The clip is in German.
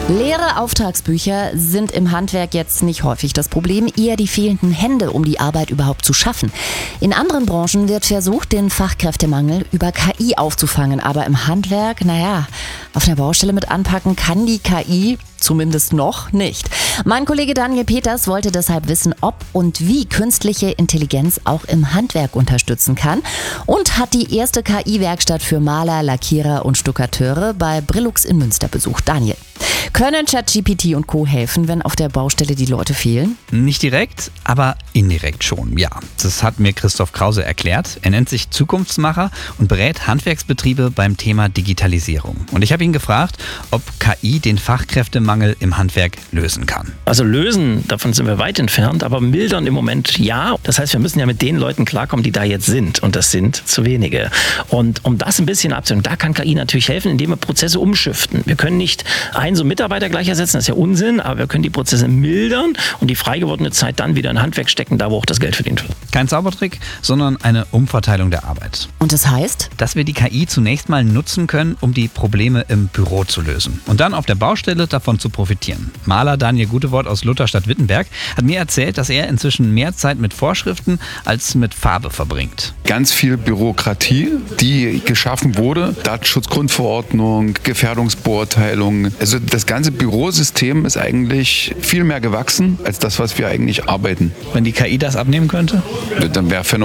Leere Auftragsbücher sind im Handwerk jetzt nicht häufig das Problem, eher die fehlenden Hände, um die Arbeit überhaupt zu schaffen. In anderen Branchen wird versucht, den Fachkräftemangel über KI aufzufangen, aber im Handwerk, auf der Baustelle mit anpacken kann die KI zumindest noch nicht. Mein Kollege Daniel Peters wollte deshalb wissen, ob und wie künstliche Intelligenz auch im Handwerk unterstützen kann und hat die erste KI-Werkstatt für Maler, Lackierer und Stuckateure bei Brillux in Münster besucht. Daniel, können ChatGPT und Co. helfen, wenn auf der Baustelle die Leute fehlen? Nicht direkt, aber indirekt schon, ja. Das hat mir Christoph Krause erklärt. Er nennt sich Zukunftsmacher und berät Handwerksbetriebe beim Thema Digitalisierung. Und ich habe ihn gefragt, ob KI den Fachkräftemangel im Handwerk lösen kann. Also lösen, davon sind wir weit entfernt, aber mildern im Moment ja. Das heißt, wir müssen ja mit den Leuten klarkommen, die da jetzt sind. Und das sind zu wenige. Und um das ein bisschen abzuhören, da kann KI natürlich helfen, indem wir Prozesse umschiften. Wir können nicht einen so Mitarbeiter gleich ersetzen, das ist ja Unsinn, aber wir können die Prozesse mildern und die frei gewordene Zeit dann wieder in Handwerk stecken, da wo auch das Geld verdient wird. Kein Zaubertrick, sondern eine Umverteilung der Arbeit. Und das heißt? Dass wir die KI zunächst mal nutzen können, um die Probleme im Büro zu lösen. Und dann auf der Baustelle davon zu profitieren. Maler Daniel Gutewort aus Lutherstadt-Wittenberg hat mir erzählt, dass er inzwischen mehr Zeit mit Vorschriften als mit Farbe verbringt. Ganz viel Bürokratie, die geschaffen wurde. Datenschutzgrundverordnung, Gefährdungsbeurteilung. Also das ganze Bürosystem ist eigentlich viel mehr gewachsen als das, was wir eigentlich arbeiten. Wenn die KI das abnehmen könnte? Dann wäre